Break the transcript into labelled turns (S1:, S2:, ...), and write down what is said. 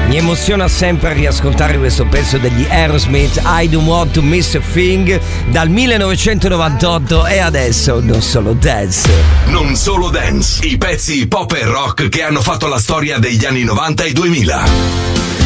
S1: Mi emoziona sempre riascoltare questo pezzo degli Aerosmith, I Don't Want to Miss a Thing, dal 1998, e adesso non solo dance.
S2: Non solo dance, i pezzi pop e rock che hanno fatto la storia degli anni 90 e 2000.